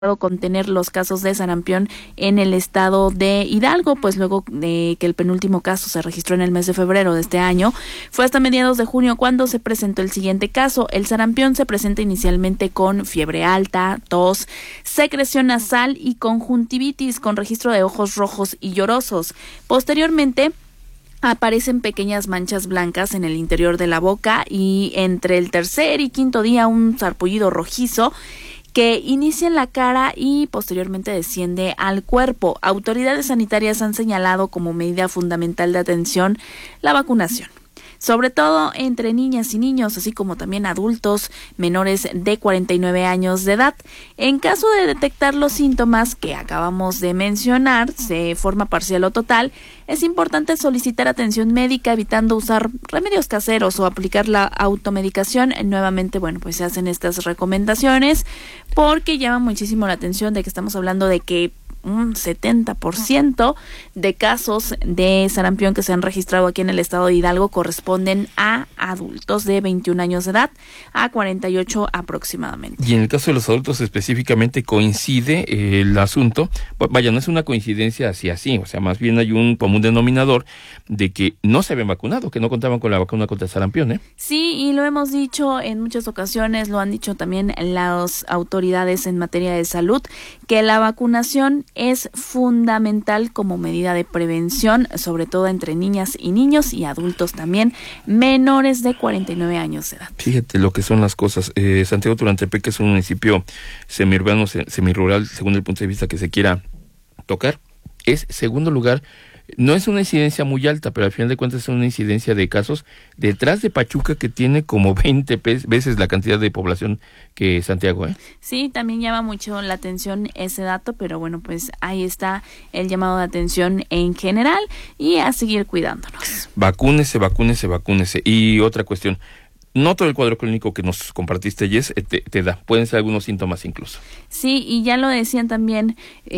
contener los casos de sarampión en el estado de Hidalgo, pues luego de que el penúltimo caso se registró en el mes de febrero de este año, fue hasta mediados de junio cuando se presentó el siguiente caso. El sarampión se presenta inicialmente con fiebre alta, tos, secreción nasal y conjuntivitis con registro de ojos rojos y llorosos. Posteriormente, aparecen pequeñas manchas blancas en el interior de la boca y entre el tercer y quinto día un sarpullido rojizo que inicia en la cara y posteriormente desciende al cuerpo. Autoridades sanitarias han señalado como medida fundamental de atención la vacunación, sobre todo entre niñas y niños, así como también adultos menores de 49 años de edad. En caso de detectar los síntomas que acabamos de mencionar, de forma parcial o total, es importante solicitar atención médica evitando usar remedios caseros o aplicar la automedicación. Nuevamente, pues se hacen estas recomendaciones porque llama muchísimo la atención de que estamos hablando de que un 70% de casos de sarampión que se han registrado aquí en el estado de Hidalgo corresponden a adultos de 21 años de edad a 48 aproximadamente. Y en el caso de los adultos específicamente coincide el asunto, no es una coincidencia así, o sea, más bien hay un común denominador de que no se habían vacunado, que no contaban con la vacuna contra el sarampión, ¿eh? Sí, y lo hemos dicho en muchas ocasiones, lo han dicho también las autoridades en materia de salud, que la vacunación es fundamental como medida de prevención, sobre todo entre niñas y niños y adultos también, menores de 49 años de edad. Fíjate lo que son las cosas. Santiago Tulantepec es un municipio semiurbano, semirural, según el punto de vista que se quiera tocar. Es segundo lugar. No es una incidencia muy alta, pero al final de cuentas es una incidencia de casos detrás de Pachuca, que tiene como 20 veces la cantidad de población que Santiago, ¿eh? Sí, también llama mucho la atención ese dato, pero pues ahí está el llamado de atención en general y a seguir cuidándonos. Vacúnese. Y otra cuestión, no todo el cuadro clínico que nos compartiste, Jess, te da. Pueden ser algunos síntomas incluso. Sí, y ya lo decían también,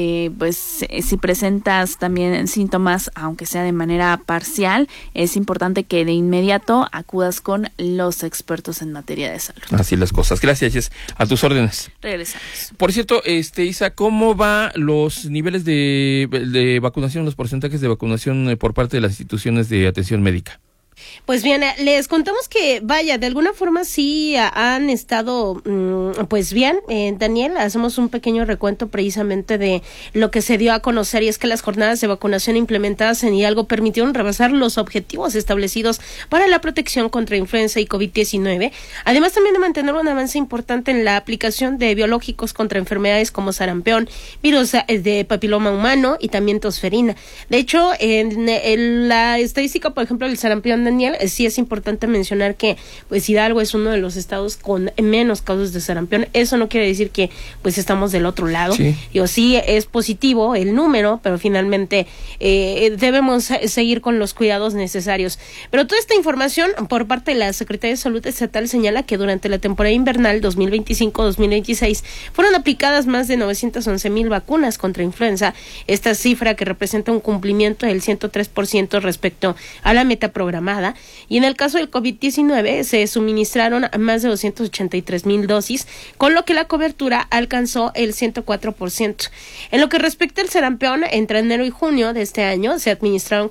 si presentas también síntomas, aunque sea de manera parcial, es importante que de inmediato acudas con los expertos en materia de salud. Así las cosas. Gracias, Jess. A tus órdenes. Regresamos. Por cierto, Isa, ¿cómo va los niveles de vacunación, los porcentajes de vacunación por parte de las instituciones de atención médica? Pues bien, les contamos que, de alguna forma sí han estado, pues bien, Daniel, hacemos un pequeño recuento precisamente de lo que se dio a conocer, y es que las jornadas de vacunación implementadas en Hidalgo permitieron rebasar los objetivos establecidos para la protección contra influenza y COVID-19, además también de mantener un avance importante en la aplicación de biológicos contra enfermedades como sarampión, virus de papiloma humano y también tosferina. De hecho, en la estadística, por ejemplo, del sarampión, Daniel, sí es importante mencionar que pues Hidalgo es uno de los estados con menos casos de sarampión. Eso no quiere decir que pues estamos del otro lado. Sí, sí es positivo el número, pero finalmente debemos seguir con los cuidados necesarios. Pero toda esta información por parte de la Secretaría de Salud Estatal señala que durante la temporada invernal 2025-2026 fueron aplicadas más de 911,000 vacunas contra influenza. Esta cifra, que representa un cumplimiento del 103% respecto a la meta programada. Y en el caso del COVID-19 se suministraron más de 283,000 dosis, con lo que la cobertura alcanzó el 104%. En lo que respecta al sarampión, entre enero y junio de este año se administraron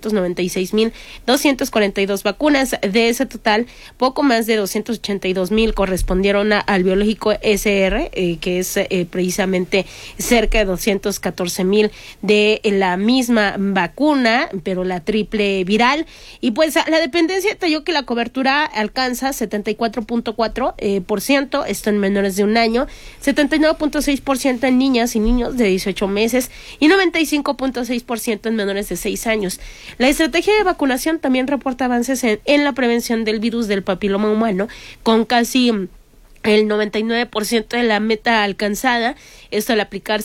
496,242 vacunas. De ese total, poco más de 282,000 correspondieron al biológico SR, que es precisamente cerca de 214,000 de la misma vacuna, pero la triple viral. Y pues la dependencia detalló que la cobertura alcanza 74.4%, esto en menores de un año, 79.6% en niñas y niños de 18 meses y 95.6% en menores de 6 años. La estrategia de vacunación también reporta avances en la prevención del virus del papiloma humano, con casi el 99% de la meta alcanzada, esto al aplicar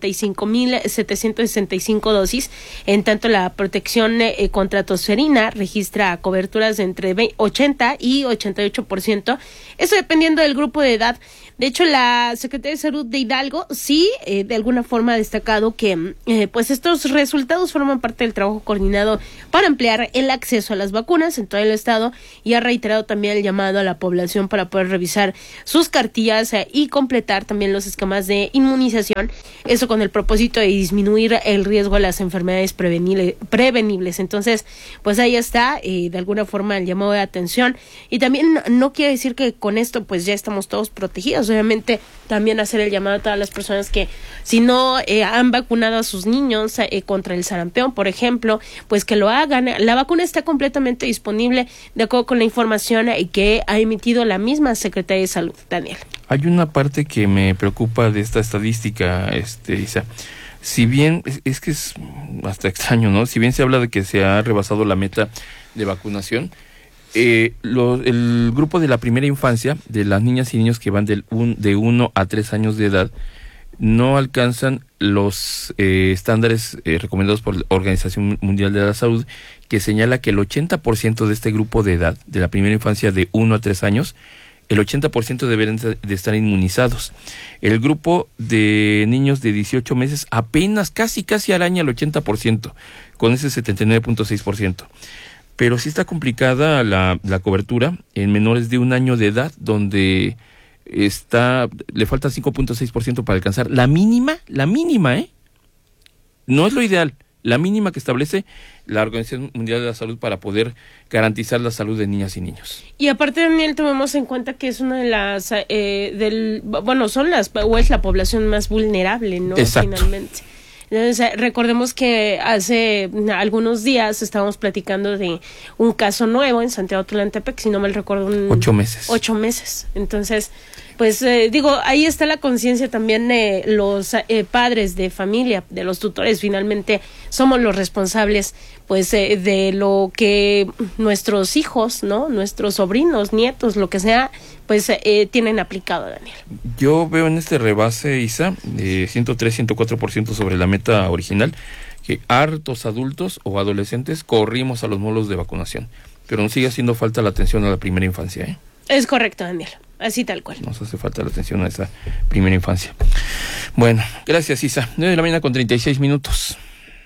55,765 dosis. En tanto, la protección contra tosferina registra coberturas de entre 80 y 88%, eso dependiendo del grupo de edad. De hecho, la Secretaría de Salud de Hidalgo sí, de alguna forma ha destacado que pues estos resultados forman parte del trabajo coordinado para ampliar el acceso a las vacunas en todo el estado, y ha reiterado también el llamado a la población para poder revisar sus cartillas y completar también los esquemas de inmunización, eso con el propósito de disminuir el riesgo a las enfermedades prevenibles. Entonces, pues ahí está, de alguna forma el llamado de atención, y también no quiere decir que con esto pues ya estamos todos protegidos. Obviamente también hacer el llamado a todas las personas que si no han vacunado a sus niños contra el sarampión, por ejemplo, pues que lo hagan. La vacuna está completamente disponible de acuerdo con la información que ha emitido la misma Secretaría de Salud. Daniel. Hay una parte que me preocupa de esta estadística, Isa. Si bien, es que es hasta extraño, ¿no? Si bien se habla de que se ha rebasado la meta de vacunación, el grupo de la primera infancia, de las niñas y niños que van de 1 a 3 años de edad, no alcanzan los estándares recomendados por la Organización Mundial de la Salud, que señala que el 80% de este grupo de edad, de la primera infancia de 1 a 3 años, el 80% deberán de estar inmunizados. El grupo de niños de 18 meses apenas casi araña el 80%, con ese 79.6%. Pero sí está complicada la cobertura en menores de 1 año de edad, donde le falta 5.6% para alcanzar la mínima, no es lo ideal, la mínima que establece la Organización Mundial de la Salud para poder garantizar la salud de niñas y niños. Y aparte, Daniel, tomemos en cuenta que es una de las, es la población más vulnerable, ¿no? Exacto. Finalmente. Entonces, recordemos que hace algunos días estábamos platicando de un caso nuevo en Santiago Tulantepec, si no mal recuerdo. 8 meses. 8 meses. Entonces, pues ahí está la conciencia también de los padres de familia, de los tutores. Finalmente somos los responsables pues de lo que nuestros hijos, ¿no? Nuestros sobrinos, nietos, lo que sea, pues tienen aplicado, Daniel. Yo veo en este rebase, Isa, de 103-104% sobre la meta original, que hartos adultos o adolescentes corrimos a los módulos de vacunación, pero nos sigue haciendo falta la atención a la primera infancia, ¿eh? Es correcto, Daniel. Así tal cual. Nos hace falta la atención a esa primera infancia. Bueno, gracias, Isa. 9:36 a.m.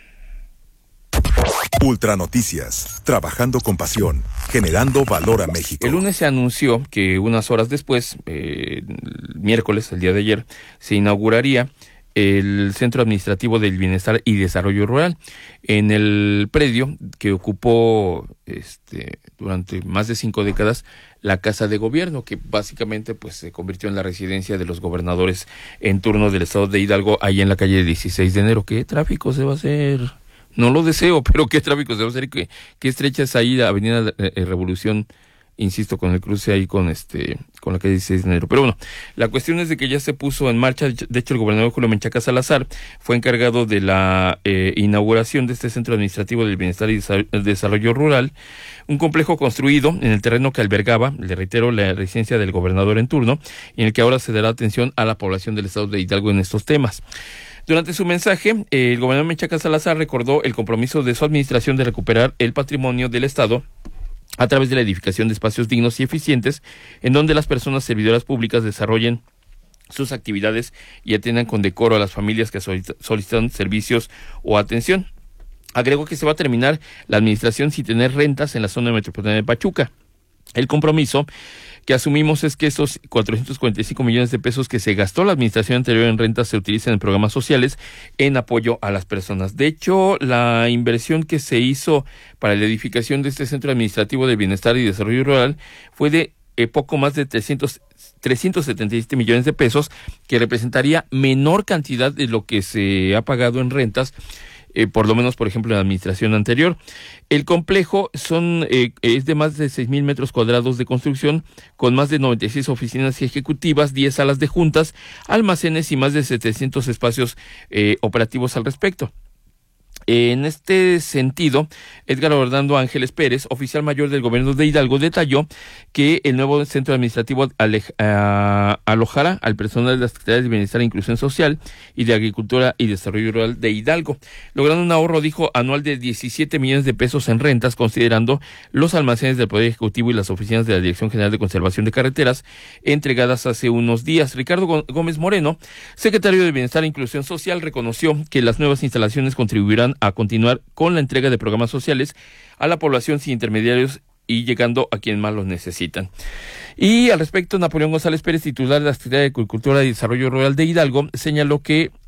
Ultra Noticias, trabajando con pasión, generando valor a México. El lunes se anunció que unas horas después, miércoles, el día de ayer, se inauguraría el Centro Administrativo del Bienestar y Desarrollo Rural en el predio que ocupó durante más de 5 décadas la Casa de Gobierno, que básicamente pues se convirtió en la residencia de los gobernadores en turno del estado de Hidalgo, ahí en la calle 16 de enero. ¿Qué tráfico se va a hacer? No lo deseo, pero qué tráfico se va a hacer, qué estrecha es ahí la avenida Revolución, insisto, con el cruce ahí con la calle 16 de enero. Pero bueno, la cuestión es de que ya se puso en marcha. De hecho, el gobernador Julio Menchaca Salazar fue encargado de la inauguración de este Centro Administrativo del Bienestar y Desarrollo Rural, un complejo construido en el terreno que albergaba, le reitero, la residencia del gobernador en turno, y en el que ahora se dará atención a la población del estado de Hidalgo en estos temas. Durante su mensaje, el gobernador Menchaca Salazar recordó el compromiso de su administración de recuperar el patrimonio del estado a través de la edificación de espacios dignos y eficientes, en donde las personas servidoras públicas desarrollen sus actividades y atiendan con decoro a las familias que solicitan servicios o atención. Agregó que se va a terminar la administración sin tener rentas en la zona metropolitana de Pachuca. El compromiso que asumimos es que esos 445 millones de pesos que se gastó la administración anterior en rentas se utilicen en programas sociales en apoyo a las personas. De hecho, la inversión que se hizo para la edificación de este Centro Administrativo de Bienestar y Desarrollo Rural fue de poco más de 377 millones de pesos, que representaría menor cantidad de lo que se ha pagado en rentas, por lo menos, por ejemplo, en la administración anterior. El complejo es de más de 6,000 metros cuadrados de construcción, con más de 96 oficinas ejecutivas, 10 salas de juntas, almacenes y más de 700 espacios operativos al respecto. En este sentido, Edgar Orlando Ángeles Pérez, oficial mayor del gobierno de Hidalgo, detalló que el nuevo centro administrativo alojará al personal de las Secretarías de Bienestar e Inclusión Social y de Agricultura y Desarrollo Rural de Hidalgo, logrando un ahorro, dijo, anual de 17 millones de pesos en rentas, considerando los almacenes del Poder Ejecutivo y las oficinas de la Dirección General de Conservación de Carreteras entregadas hace unos días. Ricardo Gómez Moreno, secretario de Bienestar e Inclusión Social, reconoció que las nuevas instalaciones contribuirán a continuar con la entrega de programas sociales a la población sin intermediarios y llegando a quienes más los necesitan. Y al respecto, Napoleón González Pérez, titular de la Secretaría de Agricultura y Desarrollo Rural de Hidalgo, señaló que